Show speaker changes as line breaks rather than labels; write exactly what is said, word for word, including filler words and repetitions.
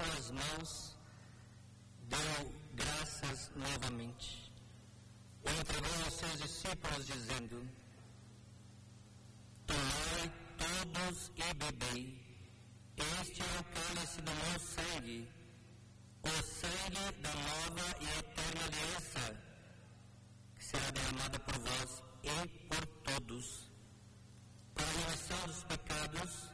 suas mãos, deu graças novamente. E entregou aos seus discípulos, dizendo: tomai todos e bebei, este é o cálice do meu sangue, o sangue da nova e eterna aliança, que será derramada por vós e por todos, para a remissão dos pecados.